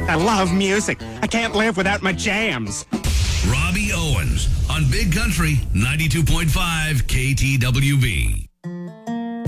I love music. I can't live without my jams. Robbie Owens on Big Country 92.5 KTWV.